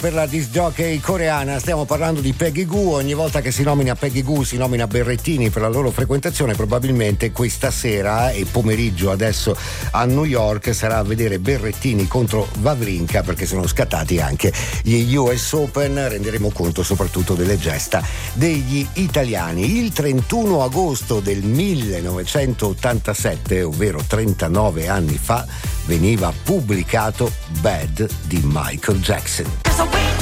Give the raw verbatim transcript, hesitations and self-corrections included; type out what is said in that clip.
per la disc jockey coreana. Stiamo parlando di Peggy Gou. Ogni volta che si nomina Peggy Gou si nomina Berrettini per la loro frequentazione. Probabilmente questa sera e pomeriggio adesso a New York sarà a vedere Berrettini contro Wawrinka, perché sono scattati anche gli U S Open. Renderemo conto soprattutto delle gesta degli italiani. Il trentuno agosto del millenovecentottantasette, ovvero trentanove anni fa, veniva pubblicato Bad di Michael Jackson.